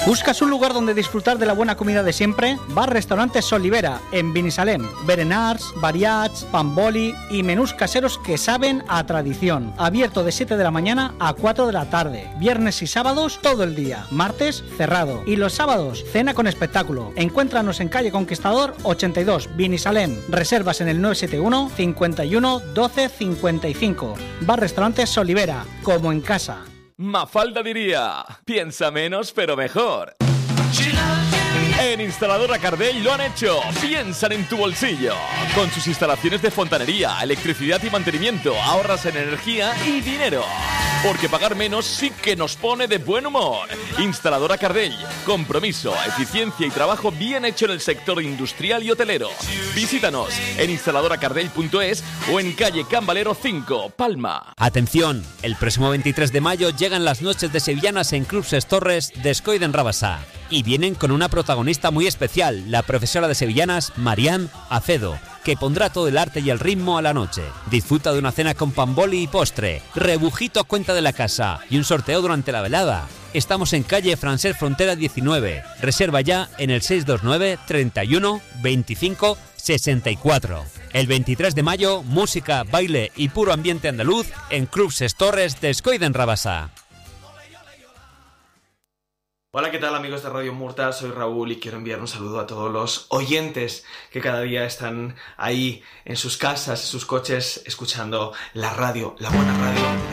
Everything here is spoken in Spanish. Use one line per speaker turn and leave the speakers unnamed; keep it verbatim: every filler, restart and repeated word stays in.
¿Buscas un lugar donde disfrutar de la buena comida de siempre? Bar Restaurante Solivera, en Binissalem. Berenars, variats, pamboli y menús caseros que saben a tradición. Abierto de siete de la mañana a cuatro de la tarde. Viernes y sábados todo el día. Martes cerrado. Y los sábados cena con espectáculo. Encuéntranos en calle Conquistador ochenta y dos, Binissalem. Reservas en el nueve siete uno, cincuenta y uno, doce, cincuenta y cinco. Bar Restaurante Solivera, como en casa.
Mafalda diría, piensa menos pero mejor. En Instaladora Cardell lo han hecho. Piensan en tu bolsillo. Con sus instalaciones de fontanería, electricidad y mantenimiento, ahorras en energía y dinero. Porque pagar menos sí que nos pone de buen humor. Instaladora Cardell. Compromiso, eficiencia y trabajo bien hecho en el sector industrial y hotelero. Visítanos en instaladora cardell punto es o en calle Can Valero cinco, Palma.
Atención, el próximo veintitrés de mayo llegan las noches de sevillanas en Club Ses Torres de Escoiden Rabasa. Y vienen con una protagonista muy especial, la profesora de sevillanas Marián Acedo, que pondrá todo el arte y el ritmo a la noche. Disfruta de una cena con pamboli y postre, rebujito a cuenta de la casa y un sorteo durante la velada. Estamos en calle Francés Frontera diecinueve. Reserva ya en el seis dos nueve, treinta y uno, veinticinco, sesenta y cuatro. El veintitrés de mayo, música, baile y puro ambiente andaluz en Club Ses Torres de Escoiden Rabasa.
Hola, ¿qué tal amigos de Radio Murta? Soy Raúl y quiero enviar un saludo a todos los oyentes que cada día están ahí en sus casas, en sus coches, escuchando la radio, la buena radio.